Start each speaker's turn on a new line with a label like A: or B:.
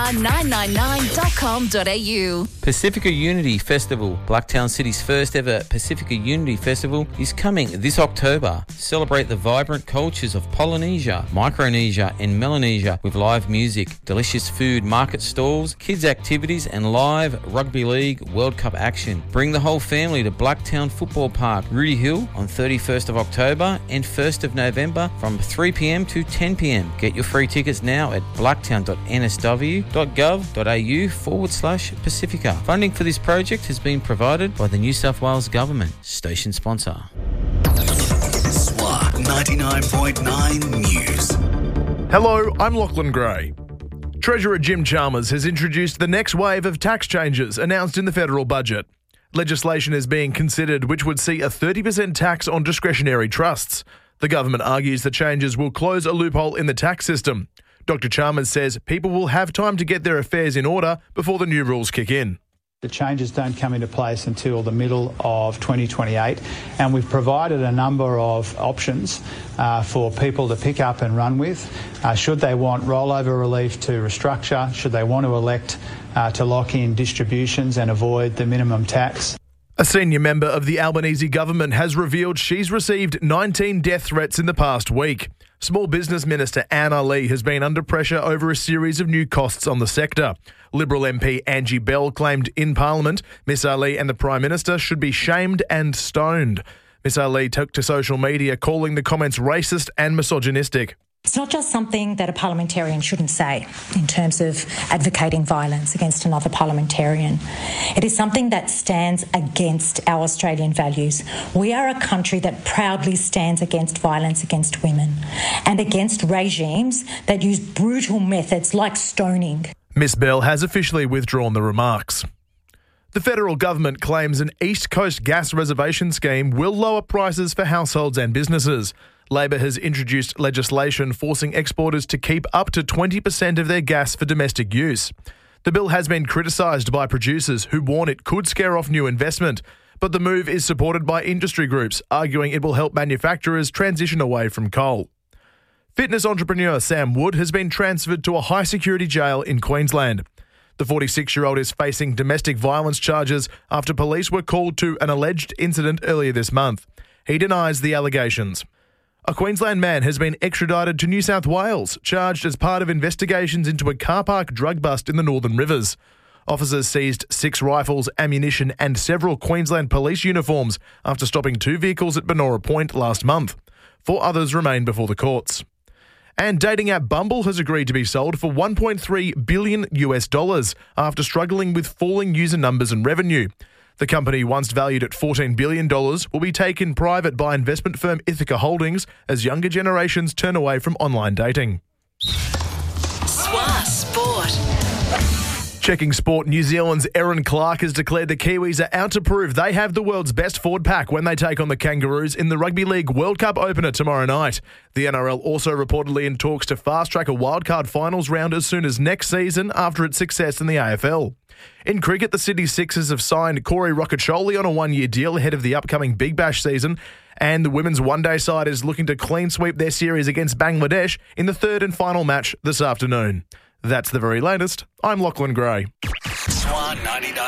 A: swa999.com.au.
B: Pacifica Unity Festival, Blacktown City's first ever Pacifica Unity Festival, is coming this October. Celebrate the vibrant cultures of Polynesia, Micronesia and Melanesia with live music, delicious food, market stalls, kids activities and live Rugby League World Cup action. Bring the whole family to Blacktown Football Park, Rudy Hill on 31st of October and 1st of November from 3pm to 10pm. Get your free tickets now at blacktown.nsw.gov.au/Pacifica. Funding for this project has been provided by the New South Wales Government. Station sponsor.
C: SWA 99.9 News.
D: Hello, I'm Lachlan Gray. Treasurer Jim Chalmers has introduced the next wave of tax changes announced in the federal budget. Legislation is being considered which would see a 30% tax on discretionary trusts. The government argues the changes will close a loophole in the tax system. Dr. Chalmers says people will have time to get their affairs in order before the new rules kick in.
E: The changes don't come into place until the middle of 2028, and we've provided a number of options for people to pick up and run with. Should they want rollover relief to restructure, should they want to elect to lock in distributions and avoid the minimum tax.
D: A senior member of the Albanese government has revealed she's received 19 death threats in the past week. Small Business Minister Anne Ali has been under pressure over a series of new costs on the sector. Liberal MP Angie Bell claimed in Parliament Miss Ali and the Prime Minister should be shamed and stoned. Miss Ali took to social media calling the comments racist and misogynistic.
F: It's not just something that a parliamentarian shouldn't say in terms of advocating violence against another parliamentarian. It is something that stands against our Australian values. We are a country that proudly stands against violence against women and against regimes that use brutal methods like stoning.
D: Miss Bell has officially withdrawn the remarks. The federal government claims an East Coast gas reservation scheme will lower prices for households and businesses. Labor has introduced legislation forcing exporters to keep up to 20% of their gas for domestic use. The bill has been criticised by producers who warn it could scare off new investment, but the move is supported by industry groups, arguing it will help manufacturers transition away from coal. Fitness entrepreneur Sam Wood has been transferred to a high-security jail in Queensland. The 46-year-old is facing domestic violence charges after police were called to an alleged incident earlier this month. He denies the allegations. A Queensland man has been extradited to New South Wales, charged as part of investigations into a car park drug bust in the Northern Rivers. Officers seized 6 rifles, ammunition and several Queensland police uniforms after stopping 2 vehicles at Benora Point last month. 4 others remain before the courts. And dating app Bumble has agreed to be sold for $1.3 billion after struggling with falling user numbers and revenue. The company, once valued at $14 billion, will be taken private by investment firm Ithaca Holdings as younger generations turn away from online dating.
A: SWA Sport.
D: Checking sport, New Zealand's Erin Clark has declared the Kiwis are out to prove they have the world's best forward pack when they take on the Kangaroos in the Rugby League World Cup opener tomorrow night. The NRL also reportedly in talks to fast-track a wildcard finals round as soon as next season after its success in the AFL. In cricket, the Sydney Sixers have signed Corey Rocacholi on a 1-year deal ahead of the upcoming Big Bash season, and the women's one-day side is looking to clean sweep their series against Bangladesh in the third and final match this afternoon. That's the very latest. I'm Lachlan Gray.
C: SWA 99.